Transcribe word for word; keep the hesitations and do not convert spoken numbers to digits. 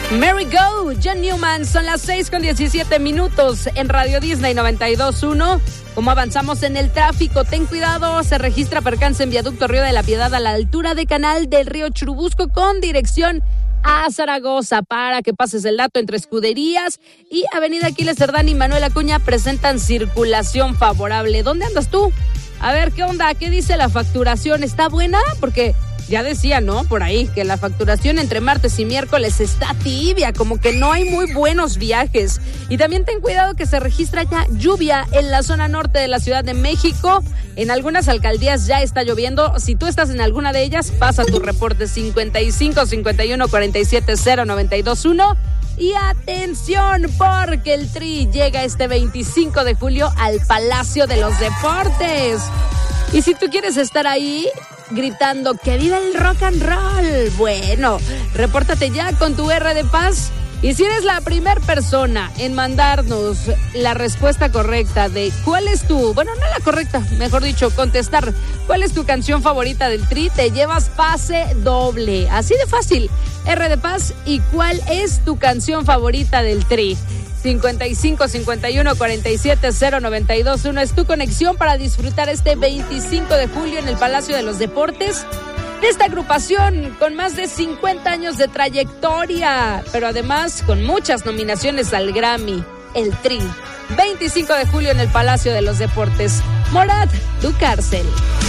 Mary Go, John Newman, son las seis con diecisiete minutos en Radio Disney noventa y dos punto uno. Como avanzamos en el tráfico, ten cuidado, se registra percance en Viaducto Río de la Piedad a la altura de Canal del Río Churubusco con dirección a Zaragoza. Para que pases el dato, entre Escuderías y Avenida Aquiles Cerdán y Manuel Acuña presentan circulación favorable. ¿Dónde andas tú? A ver, ¿qué onda? ¿Qué dice la facturación? ¿Está buena? Porque ya decía, ¿no? Por ahí, que la facturación entre martes y miércoles está tibia, como que no hay muy buenos viajes. Y también ten cuidado que se registra ya lluvia en la zona norte de la Ciudad de México. En algunas alcaldías ya está lloviendo. Si tú estás en alguna de ellas, pasa tu reporte cincuenta y cinco, cincuenta y uno, cuarenta y siete, cero, noventa y dos, uno. Y atención, porque el Tri llega este veinticinco de julio al Palacio de los Deportes. Y si tú quieres estar ahí gritando ¡que viva el rock and roll! Bueno, repórtate ya con tu R de Paz. Y si eres la primer persona en mandarnos la respuesta correcta de cuál es tu, bueno, no la correcta, mejor dicho, contestar cuál es tu canción favorita del Tri, te llevas pase doble. Así de fácil. R de Paz y cuál es tu canción favorita del Tri. cincuenta y cinco, cincuenta y uno, cuarenta y siete, cero, noventa y dos, uno es tu conexión para disfrutar este veinticinco de julio en el Palacio de los Deportes de esta agrupación con más de cincuenta años de trayectoria, pero además con muchas nominaciones al Grammy, el Tri. veinticinco de julio en el Palacio de los Deportes. Morat, tu cárcel.